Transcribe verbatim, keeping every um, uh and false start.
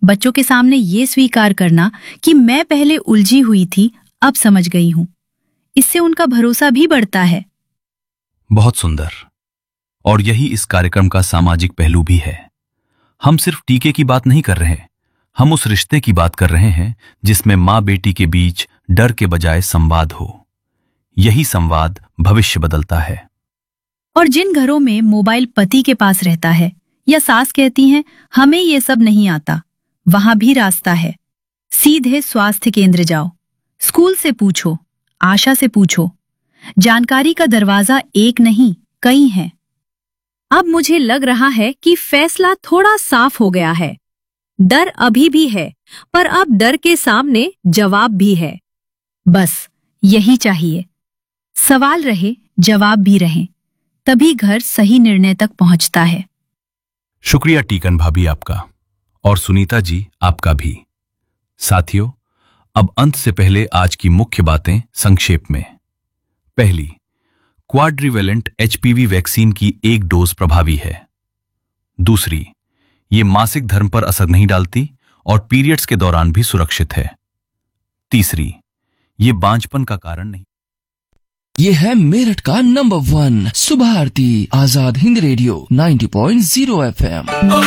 बच्चों के सामने ये स्वीकार करना कि मैं पहले उलझी हुई थी, अब समझ गई हूँ। इससे उनका भरोसा भी बढ़ता है। बहुत सुंदर। और यही इस कार्यक्रम का सामाजिक पहलू भी है। हम सिर्फ टीके की बात नहीं कर रहे, हम उस रिश्ते की बात कर रहे हैं जिसमें माँ बेटी के बीच डर के बजाय संवाद हो। यही संवाद भविष्य बदलता है। और जिन घरों में मोबाइल पति के पास रहता है या सास कहती हैं हमें ये सब नहीं आता, वहां भी रास्ता है। सीधे स्वास्थ्य केंद्र जाओ, स्कूल से पूछो, आशा से पूछो। जानकारी का दरवाजा एक नहीं, कई हैं। अब मुझे लग रहा है कि फैसला थोड़ा साफ हो गया है। डर अभी भी है, पर अब डर के सामने जवाब भी है। बस यही चाहिए। सवाल रहे, जवाब भी रहे, तभी घर सही निर्णय तक पहुंचता है। शुक्रिया टीकन भाभी आपका, और सुनीता जी आपका भी। साथियों, अब अंत से पहले आज की मुख्य बातें संक्षेप में। पहली, क्वाड्रिवेलेंट एचपीवी वैक्सीन की एक डोज प्रभावी है। दूसरी, ये मासिक धर्म पर असर नहीं डालती और पीरियड्स के दौरान भी सुरक्षित है। तीसरी, ये बांझपन का कारण नहीं। ये है मेरठ का नंबर वन सुबह आरती आजाद हिंद रेडियो नब्बे पॉइंट ज़ीरो एफएम।